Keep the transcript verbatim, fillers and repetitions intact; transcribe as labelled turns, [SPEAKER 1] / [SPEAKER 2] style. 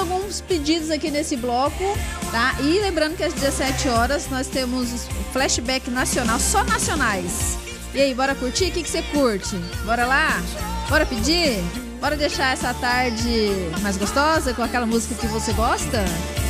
[SPEAKER 1] alguns pedidos aqui nesse bloco, tá? E lembrando que às dezessete horas nós temos flashback nacional, só nacionais. E aí, bora curtir? O que, que você curte? Bora lá? Bora pedir? Bora deixar essa tarde mais gostosa com aquela música que você gosta?